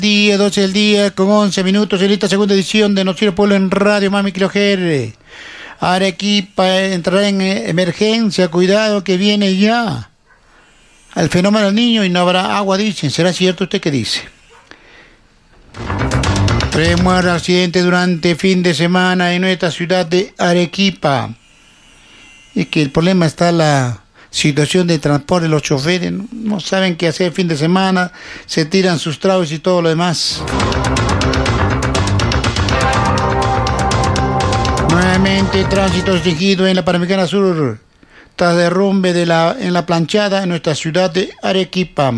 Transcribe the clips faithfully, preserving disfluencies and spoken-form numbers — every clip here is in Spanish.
Día, doce del día, con once minutos en esta segunda edición de Noticiero Pueblo en Radio Mami Kiloher. Arequipa entrará en emergencia, cuidado que viene ya el fenómeno del niño y no habrá agua, dicen. ¿Será cierto usted qué dice? Tres muertos accidentes durante fin de semana en nuestra ciudad de Arequipa. Y que el problema está la situación de transporte, los choferes no, no saben qué hacer el fin de semana, se tiran sus tragos y todo lo demás. Nuevamente tránsito restringido en la Panamericana Sur tras derrumbe de la, en la planchada en nuestra ciudad de Arequipa.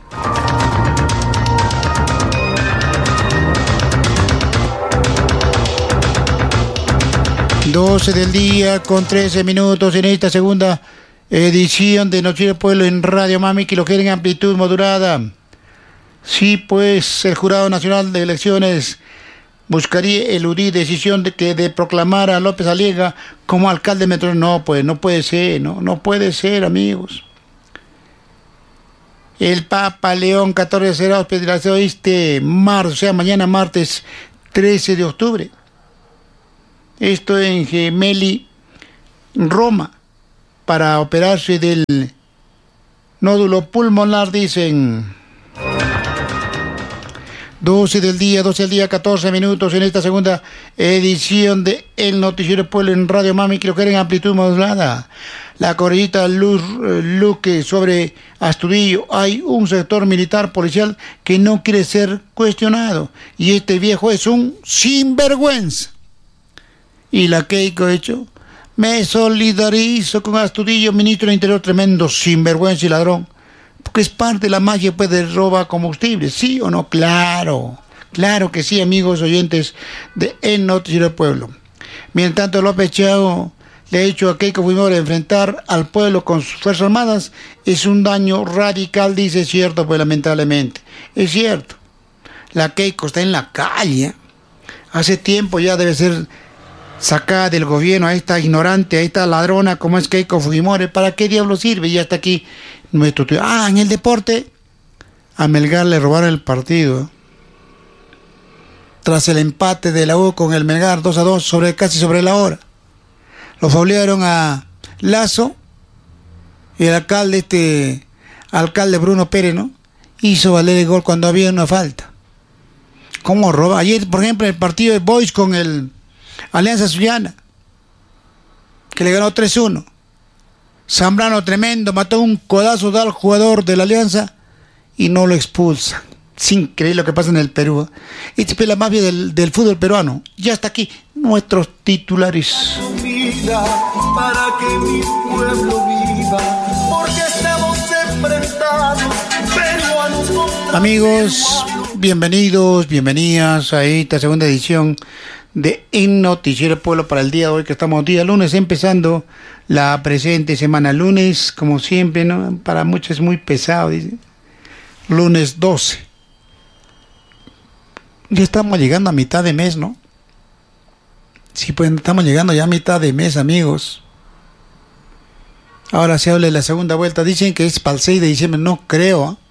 doce del día con trece minutos en esta segunda edición de Noticiero Pueblo en Radio Mami Kiloher en amplitud modulada. Sí, pues el Jurado Nacional de Elecciones buscaría eludir decisión de que de proclamar a López Aliaga como alcalde metro. No, pues no puede ser, no, no puede ser, amigos. El Papa León catorce será hospitalizado este marzo, o sea, mañana martes trece de octubre. Esto en Gemelli, Roma, para operarse del nódulo pulmonar, dicen. doce del día, doce del día, catorce minutos en esta segunda edición de El Noticiero Pueblo en Radio Mami Kiloher en amplitud modulada. La corredita Luz Luque sobre Astudillo. Hay un sector militar policial que no quiere ser cuestionado y este viejo es un sinvergüenza. Y la Keiko hecho, me solidarizo con Astudillo, ministro del Interior, tremendo sinvergüenza y ladrón, porque es parte de la magia, pues, de roba combustible, ¿sí o no? Claro, claro que sí, amigos oyentes de El Noticiero Pueblo. Mientras tanto, López Chao le ha hecho a Keiko Fujimori enfrentar al pueblo con sus Fuerzas Armadas, es un daño radical, dice, es cierto, pues lamentablemente, es cierto. La Keiko está en la calle, hace tiempo ya debe ser sacada del gobierno, a esta ignorante, a esta ladrona como es Keiko Fujimori. ¿Para qué diablo sirve? Ya está aquí nuestro tío. Ah, en el deporte, a Melgar le robaron el partido tras el empate de la U con el Melgar dos a dos, sobre, casi sobre la hora. Lo faulearon a Lazo y el alcalde, este alcalde Bruno Pérez, ¿no? Hizo valer el gol cuando había una falta. ¿Cómo roba? Ayer, por ejemplo, el partido de Boys con el Alianza Sullana, que le ganó tres uno. Zambrano tremendo, mató un codazo al jugador de la Alianza y no lo expulsa. Es increíble lo que pasa en el Perú. Esta es la mafia del, del fútbol peruano. Ya está aquí nuestros titulares. Para que mi pueblo viva, porque estamos enfrentados, peruanos. Amigos, bienvenidos, bienvenidas a esta segunda edición de El Noticiero Pueblo para el día de hoy, que estamos día lunes, empezando la presente semana. Lunes, como siempre, ¿no? Para muchos es muy pesado, dice. Lunes doce. Ya estamos llegando a mitad de mes, ¿no? Sí, pues estamos llegando ya a mitad de mes, amigos. Ahora se habla de la segunda vuelta. Dicen que es para el seis de diciembre. No creo, ¿eh?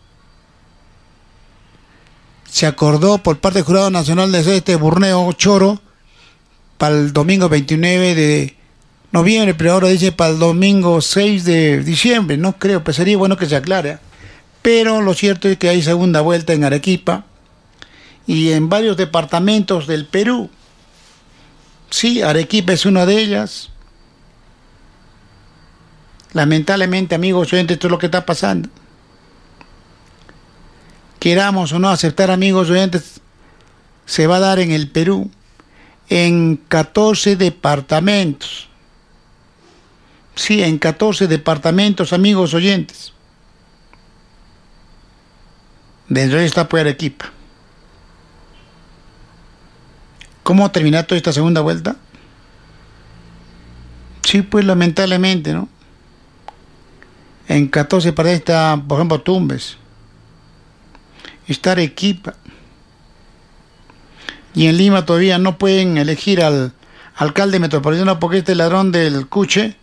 Se acordó por parte del Jurado Nacional de hacer este burneo choro para el domingo veintinueve de noviembre, pero ahora dice para el domingo seis de diciembre. No creo, pues sería bueno que se aclare. Pero lo cierto es que hay segunda vuelta en Arequipa y en varios departamentos del Perú. Sí, Arequipa es una de ellas. Lamentablemente, amigos oyentes, esto es lo que está pasando. Queramos o no aceptar, amigos oyentes, se va a dar en el Perú en catorce departamentos. Sí, en catorce departamentos, amigos oyentes. Dentro de esta pues Arequipa. ¿Cómo terminar toda esta segunda vuelta? Sí, pues lamentablemente, ¿no? En catorce para esta, por ejemplo, Tumbes. Está Arequipa. Y en Lima todavía no pueden elegir al alcalde metropolitano porque este ladrón del Cuche,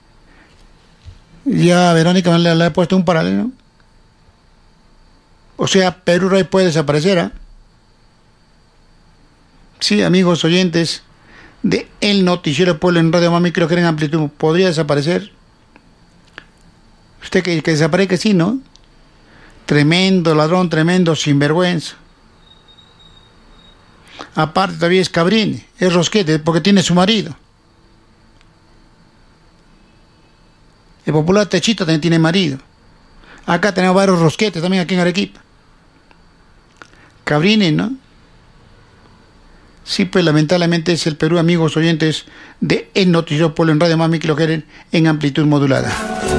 ya Verónica le, le ha puesto un paralelo. O sea, Perú Rey puede desaparecer, ¿eh? Sí, amigos oyentes de El Noticiero Pueblo en Radio Mami, creo que en amplitud podría desaparecer. Usted que, que desaparezca, sí, ¿no? Tremendo ladrón, tremendo sinvergüenza. Aparte todavía es Cabrini, es Rosquete, porque tiene su marido. El popular Techito también tiene marido. Acá tenemos varios Rosquetes también aquí en Arequipa. Cabrini, ¿no? Sí, pues lamentablemente es el Perú, amigos oyentes de El Noticiero Pueblo en Radio Mami, que lo quieren en amplitud modulada.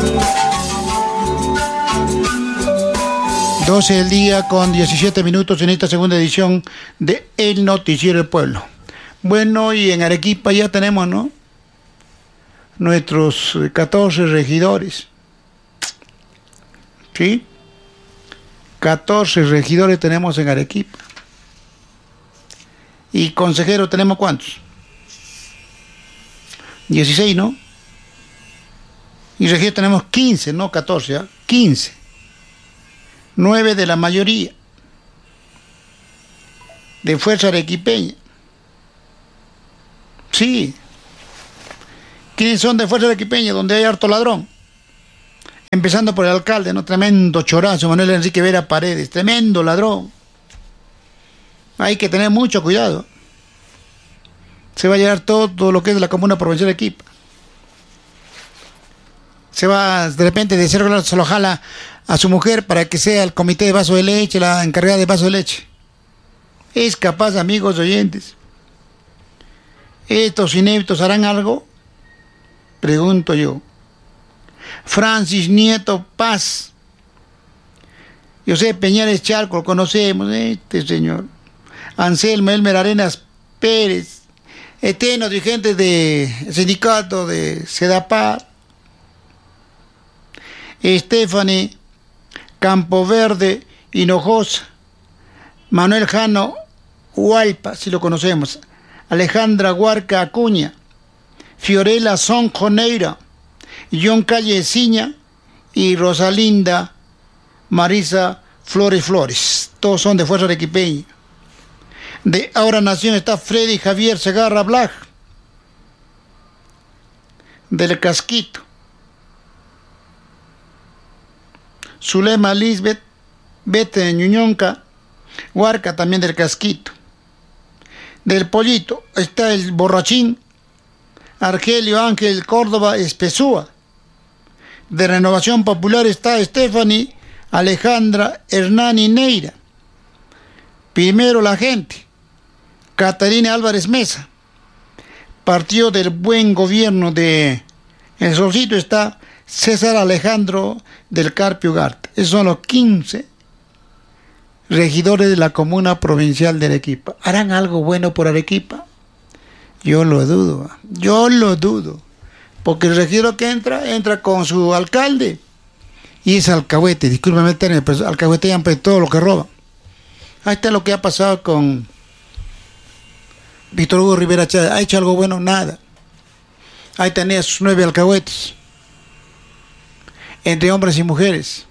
doce del día con diecisiete minutos en esta segunda edición de El Noticiero del Pueblo. Bueno, y en Arequipa ya tenemos, ¿no?, nuestros catorce regidores. ¿Sí? catorce regidores tenemos en Arequipa. ¿Y consejeros tenemos cuántos? dieciséis, ¿no? Y regidores tenemos quince, no catorce, ¿eh? quince. nueve de la mayoría. De Fuerza Arequipeña. Sí. ¿Quiénes son de Fuerza Arequipeña? Donde hay harto ladrón. Empezando por el alcalde, ¿no? Tremendo chorazo, Manuel Enrique Vera Paredes. Tremendo ladrón. Hay que tener mucho cuidado. Se va a llevar todo lo que es la comuna provincial de Arequipa. Se va, de repente, de cero se lo jala a su mujer para que sea el comité de vaso de leche, la encargada de vaso de leche. ¿Es capaz, amigos oyentes? ¿Estos ineptos harán algo? Pregunto yo. Francis Nieto Paz. José Peñares Charco, lo conocemos, este señor. Anselmo Elmer Arenas Pérez, eterno dirigente del sindicato de Sedapar. Stephanie Campoverde Hinojosa, Manuel Jano Hualpa, si lo conocemos, Alejandra Huarca Acuña, Fiorella Son Joneira, John Calle Ciña y Rosalinda Marisa Flores Flores. Todos son de Fuerza Arequipeña. De Ahora Nación está Freddy Javier Segarra Blag, del Casquito. Zulema Lisbeth Bete Ñuñonca Huarca, también del Casquito. Del Pollito está el Borrachín Argelio Ángel Córdoba Espesúa. De Renovación Popular está Stephanie Alejandra Hernani Neira. Primero la Gente, Catarina Álvarez Mesa. Partido del Buen Gobierno de El Solcito está César Alejandro del Carpio Ugarte. Esos son los quince regidores de la comuna provincial de Arequipa. ¿Harán algo bueno por Arequipa? Yo lo dudo, yo lo dudo. Porque el regidor que entra, entra con su alcalde y es alcahuete, discúlpeme el término, pero alcahuetean todo lo que roba. Ahí está lo que ha pasado con Víctor Hugo Rivera Chávez. ¿Ha hecho algo bueno? Nada. Ahí tenía sus nueve alcahuetes, entre hombres y mujeres.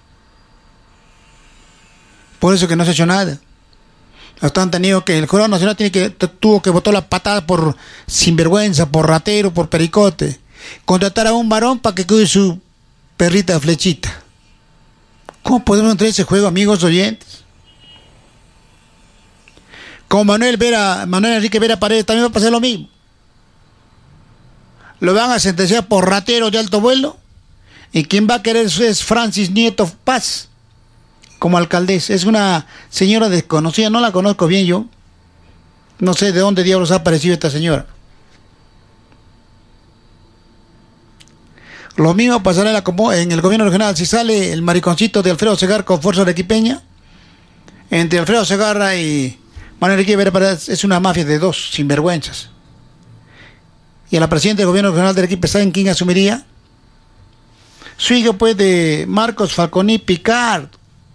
Por eso que no se ha hecho nada. Hasta han tenido que, el Jurado Nacional tiene que, tuvo que botar la patada por sinvergüenza, por ratero, por pericote. Contratar a un varón para que cuide su perrita Flechita. ¿Cómo podemos entrar en ese juego, amigos oyentes? Con Manuel Vera, Manuel Enrique Vera Paredes también va a pasar lo mismo. Lo van a sentenciar por ratero de alto vuelo. Y quien va a querer eso es Francis Nieto Paz como alcaldesa. Es una señora desconocida, no la conozco bien yo. No sé de dónde diablos ha aparecido esta señora. Lo mismo pasará en, la, en el gobierno regional. Si sale el mariconcito de Alfredo Segarra con Fuerza Arequipeña, entre Alfredo Segarra y Manuel Enrique Vera Paredes, es una mafia de dos sinvergüenzas. Y a la presidenta del gobierno regional de Arequipa, ¿saben quién asumiría? Su hijo, pues, de Marcos Falconi Picard.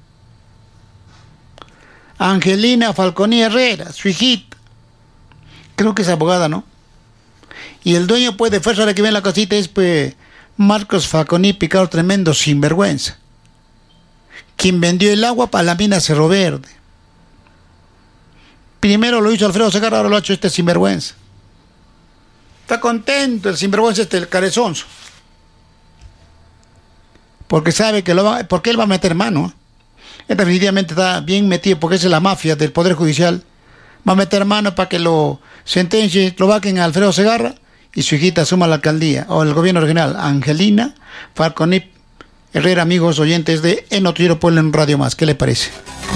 Angelina Falconi Herrera, su hijita. Creo que es abogada, ¿no? Y el dueño, pues, de Fuerza Arequipeña en la cosita es, pues, Marcos Falconi Picard, tremendo sinvergüenza. Quien vendió el agua para la mina Cerro Verde. Primero lo hizo Alfredo Segarra, ahora lo ha hecho este sinvergüenza. Está contento el sinvergüenza este, el carezonzo. Porque sabe que lo va, porque él va a meter mano. Él definitivamente está bien metido, porque esa es la mafia del Poder Judicial. Va a meter mano para que lo sentencie, lo vaquen a Alfredo Segarra y su hijita asuma la alcaldía o el gobierno regional. Angelina Falconip Herrera, amigos oyentes de El Noticiero Pueblo en Radio Más. ¿Qué le parece?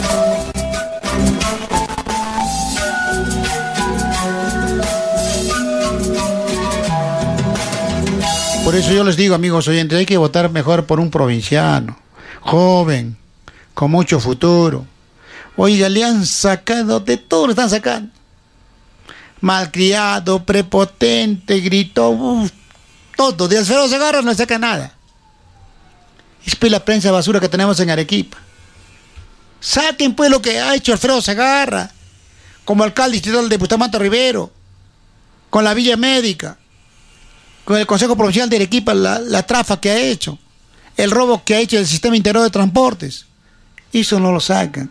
Por eso yo les digo, amigos oyentes, hay que votar mejor por un provinciano, joven, con mucho futuro. Oiga, le han sacado, de todo lo están sacando. Malcriado, prepotente, gritó, uf, todo. De Alfredo Segarra no le saca nada. Es pues la prensa basura que tenemos en Arequipa. Saquen pues lo que ha hecho Alfredo Segarra, como alcalde distrital de Bustamante Rivero, con la Villa Médica, con el Consejo Provincial de Arequipa, la, la trafa que ha hecho, el robo que ha hecho el sistema integrado de transportes. Eso no lo sacan.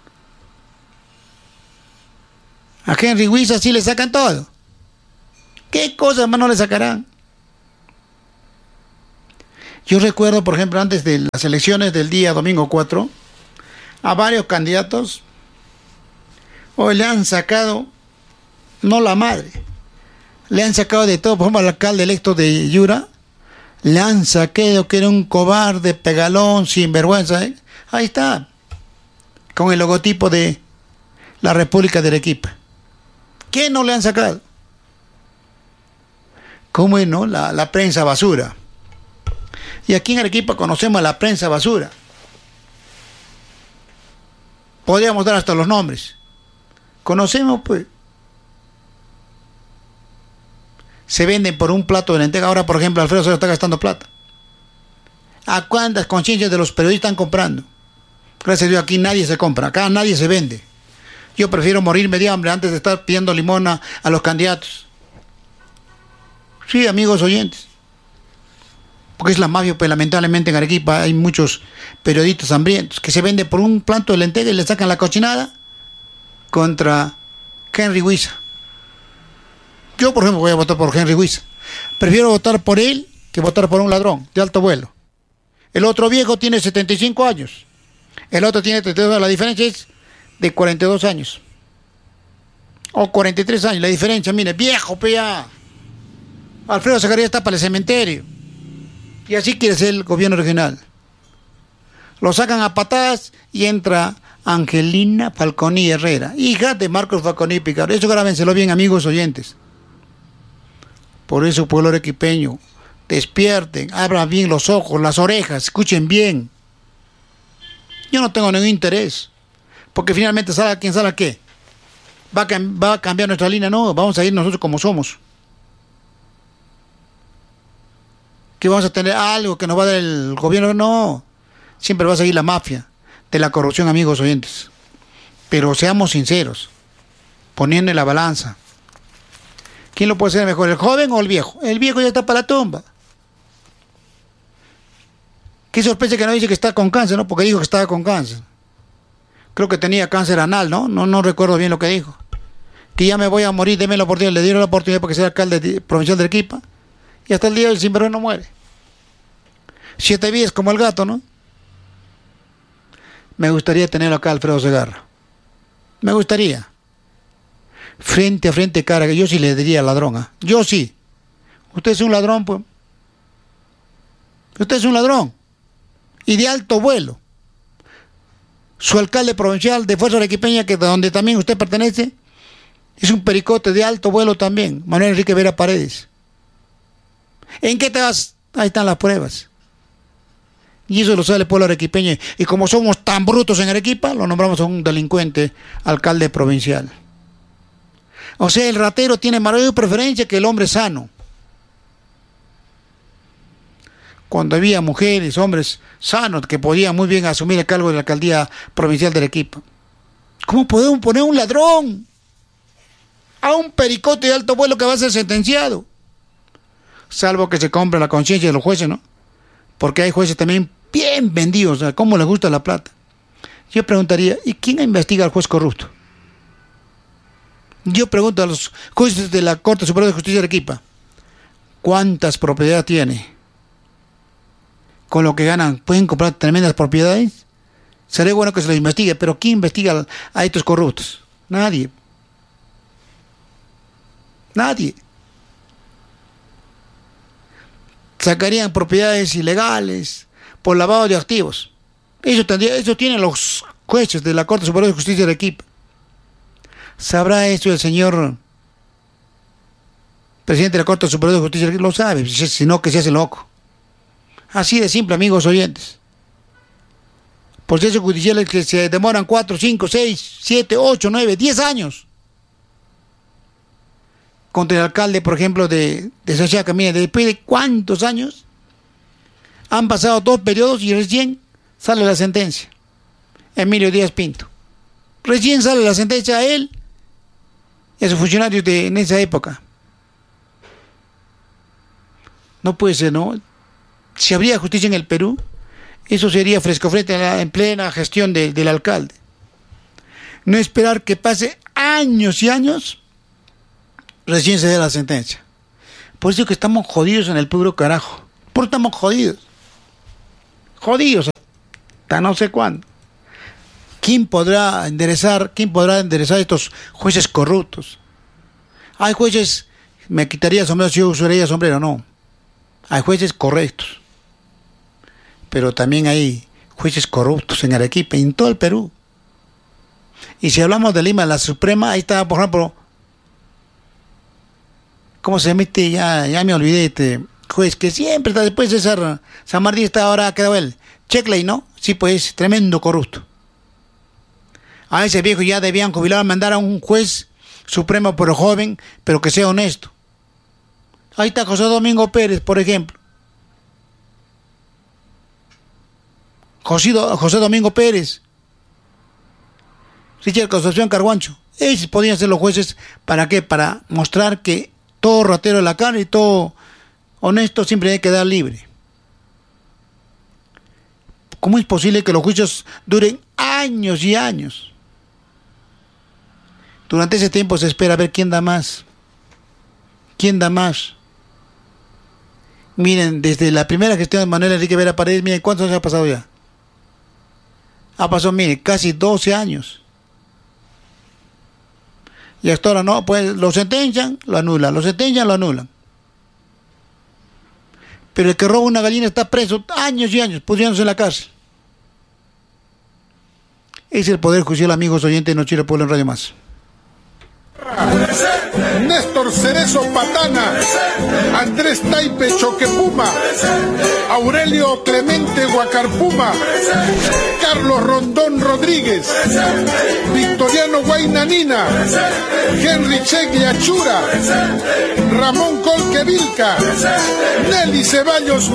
A Henry Huiza sí le sacan todo. ¿Qué cosas más no le sacarán? Yo recuerdo, por ejemplo, antes de las elecciones del día domingo cuatro, a varios candidatos hoy le han sacado, no la madre, le han sacado de todo. Por ejemplo, al alcalde electo de Yura, le han sacado que era un cobarde, pegalón, sinvergüenza, ¿eh? Ahí está, con el logotipo de la República de Arequipa. ¿Qué no le han sacado? ¿Cómo es, no? La, la prensa basura. Y aquí en Arequipa conocemos a la prensa basura. Podríamos dar hasta los nombres. Conocemos, pues. Se venden por un plato de lenteja. Ahora, por ejemplo, Alfredo se está gastando plata. ¿A cuántas conciencias de los periodistas están comprando? Gracias a Dios, aquí nadie se compra. Acá nadie se vende. Yo prefiero morirme de hambre antes de estar pidiendo limona a los candidatos. Sí, amigos oyentes. Porque es la mafia, pues lamentablemente en Arequipa hay muchos periodistas hambrientos que se venden por un plato de lenteja y le sacan la cochinada contra Henry Huiza. Yo, por ejemplo, voy a votar por Henry Huiza. Prefiero votar por él que votar por un ladrón de alto vuelo. El otro viejo tiene setenta y cinco años. El otro tiene treinta y dos. La diferencia es de cuarenta y dos años. O cuarenta y tres años. La diferencia, mire, viejo, pues ya. Alfredo Segarra está para el cementerio. Y así quiere ser el gobierno regional. Lo sacan a patadas y entra Angelina Falconi Herrera, hija de Marcos Falconi Picaro. Eso grábenselo bien, amigos oyentes. Por eso, pueblo arequipeño, despierten, abran bien los ojos, las orejas, escuchen bien. Yo no tengo ningún interés, porque finalmente, ¿sabe quién sabe qué? ¿Va a, ¿Va a cambiar nuestra línea? No, vamos a ir nosotros como somos. ¿Que vamos a tener algo que nos va a dar el gobierno? No, siempre va a seguir la mafia de la corrupción, amigos oyentes. Pero seamos sinceros, poniendo en la balanza, ¿quién lo puede hacer mejor, el joven o el viejo? El viejo ya está para la tumba. Qué sorpresa que no dice que está con cáncer, ¿no? Porque dijo que estaba con cáncer. Creo que tenía cáncer anal, ¿no? No, no recuerdo bien lo que dijo. Que ya me voy a morir, déme la oportunidad. Le dieron la oportunidad para que sea alcalde provincial de Arequipa. Y hasta el día del sinvergüenza no muere. Siete vidas como el gato, ¿no? Me gustaría tenerlo acá, Alfredo Segarra. Me gustaría. Frente a frente, cara, que yo sí le diría ladrón, ¿eh? Yo sí. Usted es un ladrón, pues. Usted es un ladrón. Y de alto vuelo. Su alcalde provincial de Fuerza Arequipeña, que de donde también usted pertenece, es un pericote de alto vuelo también, Manuel Enrique Vera Paredes. ¿En qué te vas? Ahí están las pruebas. Y eso lo sabe el pueblo arequipeño. Y como somos tan brutos en Arequipa, lo nombramos a un delincuente alcalde provincial. O sea, el ratero tiene mayor preferencia que el hombre sano. Cuando había mujeres, hombres sanos que podían muy bien asumir el cargo de la alcaldía provincial de Arequipa. ¿Cómo podemos poner un ladrón a un pericote de alto vuelo que va a ser sentenciado? Salvo que se compre la conciencia de los jueces, ¿no? Porque hay jueces también bien vendidos, o sea, ¿cómo les gusta la plata? Yo preguntaría, ¿y quién investiga al juez corrupto? Yo pregunto a los jueces de la Corte Superior de Justicia de Arequipa, ¿cuántas propiedades tiene? Con lo que ganan, ¿pueden comprar tremendas propiedades? Sería bueno que se lo investigue, pero ¿quién investiga a estos corruptos? Nadie. Nadie. Sacarían propiedades ilegales por lavado de activos. Eso, tendría, eso tienen los jueces de la Corte Superior de Justicia de Arequipa. ¿Sabrá eso el señor presidente de la Corte Superior de Justicia de Arequipa? Lo sabe, sino que se hace loco. Así de simple, amigos oyentes. Procesos judiciales que se demoran cuatro, cinco, seis, siete, ocho, nueve, diez años. Contra el alcalde, por ejemplo, de, de Sachaca, mire, después de cuántos años han pasado dos periodos y recién sale la sentencia. Emilio Díaz Pinto. Recién sale la sentencia a él y a sus funcionarios de, en esa época. No puede ser, ¿no? Si habría justicia en el Perú, eso sería fresco frente a la, en plena gestión de, del alcalde. No esperar que pase años y años, recién se dé la sentencia. Por eso que estamos jodidos en el puro carajo. Por eso estamos jodidos. Jodidos hasta no sé cuándo. ¿Quién podrá enderezar, quién podrá enderezar estos jueces corruptos? Hay jueces, me quitaría sombrero si yo usaría sombrero, no. Hay jueces correctos. Pero también hay jueces corruptos en Arequipa, en todo el Perú. Y si hablamos de Lima, la Suprema, ahí está, por ejemplo, ¿cómo se mete? Ya, ya me olvidé este juez que siempre está después de César San Martín, está ahora ha quedado él. Checley, ¿no? Sí, pues, tremendo corrupto. A ese viejo ya debían jubilar, mandar a un juez supremo pero joven, pero que sea honesto. Ahí está José Domingo Pérez, por ejemplo. José, José Domingo Pérez, Richard Concepción Carguancho, esos podían ser los jueces. ¿Para qué? Para mostrar que todo ratero de la carne y todo honesto siempre hay que dar libre. ¿Cómo es posible que los juicios duren años y años? Durante ese tiempo se espera a ver quién da más. ¿Quién da más? Miren, desde la primera gestión de Manuel Enrique Vera Paredes, miren cuántos años ha pasado ya. Ha pasado, mire, casi doce años. Y hasta ahora no, pues lo sentencian, lo anulan, lo sentencian, lo anulan. Pero el que roba una gallina está preso años y años, pudriéndose en la cárcel. Es el Poder Judicial, amigos oyentes de Noche Pueblo en Radio Más. Néstor Cerezo Patana, Andrés Taipe Choquepuma, Aurelio Clemente Huacarpuma, Carlos Rondón Rodríguez, Victoriano Guainanina, Henry Chegui Achura, Ramón Colque Vilca, Nelly Ceballos